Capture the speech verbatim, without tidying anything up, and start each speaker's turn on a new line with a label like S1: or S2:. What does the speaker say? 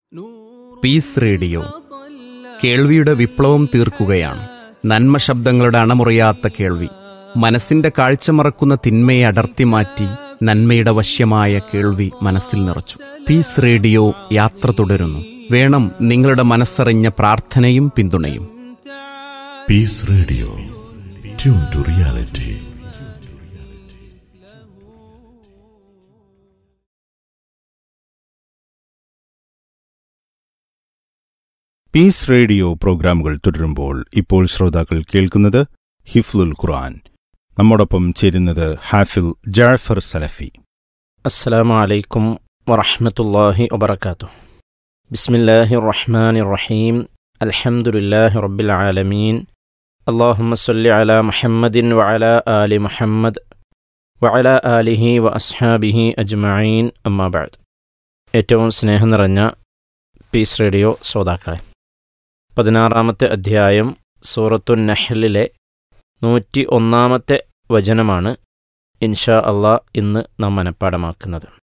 S1: Piece radio കേൾവിയുടെ വിപ്ലവം തീർക്കുകയാണ്. നന്മ ശബ്ദങ്ങളുടെ അണമുറിയാത്ത കേൾവി, മനസ്സിന്റെ കാഴ്ച മറക്കുന്ന തിന്മയെ അടർത്തി മാറ്റി നന്മയുടെ വശ്യമായ കേൾവി മനസ്സിൽ നിറച്ചു. പീസ് റേഡിയോ യാത്ര തുടരുന്നു. വേണം നിങ്ങളുടെ മനസ്സറിഞ്ഞ പ്രാർത്ഥനയും പിന്തുണയും.
S2: Piece radio, tune to reality. Piece radio പ്രോഗ്രാമുകൾ തുടരുമ്പോൾ ഇപ്പോൾ ശ്രോതാക്കൾ കേൾക്കുന്നത് ഹിഫ്ലുൽ ഖുർആൻ. നമ്മോടൊപ്പം ചേരുന്നത് ഹാഫിൽ ജാഫർ സലഫി.
S3: അസ്സലാമു അലൈക്കും വറഹ്മത്തുള്ളാഹി വബറകാതുഹു. ബിസ്മില്ലാഹിർ റഹ്മാനിർ റഹീം. അൽഹംദുലില്ലാഹി റബ്ബിൽ ആലമീൻ. അല്ലാഹുമ്മ സ്വല്ലി അലാ മുഹമ്മദിൻ വഅലാ ആലി മുഹമ്മദ് വഅലാ ആലിഹി വഅസ്ഹാബിഹി അജ്മഈൻ. അമ്മാ ബഅദ്. ഏറ്റവും സ്നേഹം നിറഞ്ഞ പീസ് റേഡിയോ ശ്രോതാക്കളെ, പതിനാറാമത്തെ അധ്യായം സൂറത്തുൻ നഹ്ലിലെ നൂറ്റി ഒന്നാമത്തെ വചനമാണ് ഇൻഷാ അള്ളാഹ് ഇന്ന് നാം മനഃപ്പാടമാക്കുന്നത്.